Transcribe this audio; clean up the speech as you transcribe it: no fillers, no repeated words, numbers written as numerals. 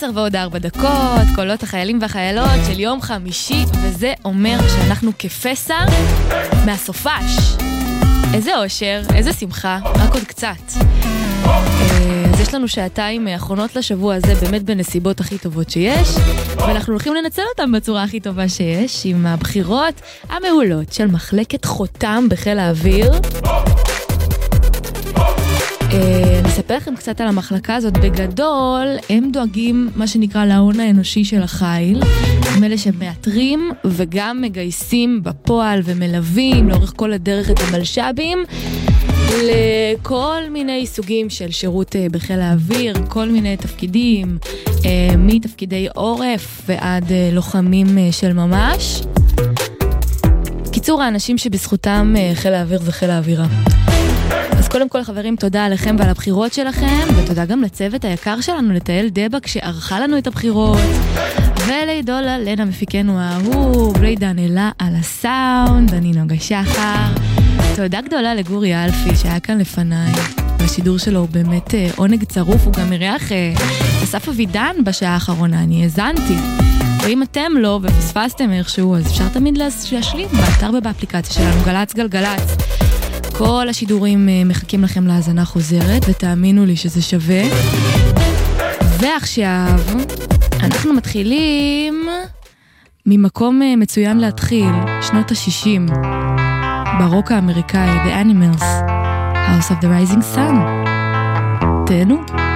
10:04, קולות החיילים והחיילות של יום חמישי, וזה אומר שאנחנו כפסע מהסופש. איזה אושר, איזה שמחה, רק עוד קצת. אז יש לנו שעתיים האחרונות לשבוע הזה, באמת בנסיבות הכי טובות שיש, ואנחנו הולכים לנצל אותם בצורה הכי טובה שיש, עם הבחירות המעולות של מחלקת חותם בחיל האוויר. נספר לכם קצת על המחלקה הזאת. בגדול, הם דואגים מה שנקרא להון האנושי של החיל, הם אלה שמאתרים וגם מגייסים בפועל ומלווים לאורך כל הדרך את המלשבים לכל מיני סוגים של שירות בחיל האוויר, כל מיני תפקידים, מתפקידי עורף ועד לוחמים של ממש. קיצור, האנשים שבזכותם חיל האוויר זה חיל האווירה. אז קודם כל חברים, תודה עליכם ועל הבחירות שלכם, ותודה גם לצוות היקר שלנו, לתהל דבק שערכה לנו את הבחירות, ולעידול לנה מפיקנו האהוב, לידן אלה על הסאונד, אני נוגה שחר. תודה גדולה לגורי אלפי שהיה כאן לפניי, והשידור שלו הוא באמת עונג צרוף, הוא גם מריח אסף אבידן בשעה האחרונה, אני הזנתי. ואם אתם לא ופספסתם איכשהו, אז אפשר תמיד להשלים באתר ובאפליקציה שלנו, גלץ גלגלץ. כל השידורים מחכים לכם להאזנה חוזרת, ותאמינו לי שזה שווה. ועכשיו, אנחנו מתחילים ממקום מצוין להתחיל, שנות ה-60, ברוק האמריקאי, The Animals, House of the Rising Sun. תהנו.